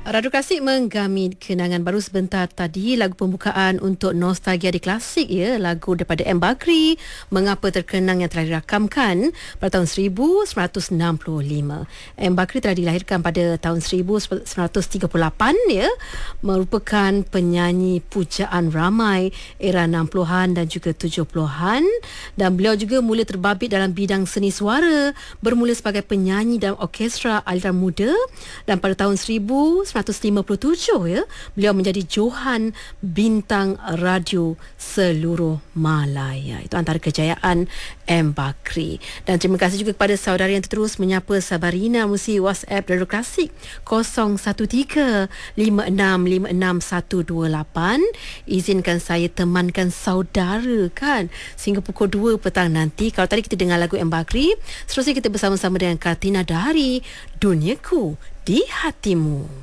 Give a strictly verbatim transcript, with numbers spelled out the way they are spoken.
Radio Klasik menggami kenangan baru sebentar tadi, lagu pembukaan untuk Nostalgia di Klasik, ya, lagu daripada M. Bakri, Mengapa Terkenang, yang telah dirakamkan pada tahun seribu sembilan ratus enam puluh lima. M. Bakri telah dilahirkan pada tahun seribu sembilan ratus tiga puluh lapan, ya, merupakan penyanyi pujaan ramai era enam puluhan dan juga tujuh puluhan, dan beliau juga mula terbabit dalam bidang seni suara, bermula sebagai penyanyi dalam orkestra aliran muda, dan pada tahun seribu sembilan ratus lima puluh tujuh, ya, beliau menjadi Johan Bintang Radio seluruh Malaya. Itu antara kejayaan M. Bakri. Dan terima kasih juga kepada saudara yang terus menyapa Sabarina melalui WhatsApp Radio Klasik kosong satu tiga lima enam lima enam satu dua lapan. Izinkan saya temankan saudara, kan, sehingga pukul dua petang nanti. Kalau tadi kita dengar lagu M. Bakri, seterusnya kita bersama-sama dengan Kartina Dahari, Duniaku di Hatimu.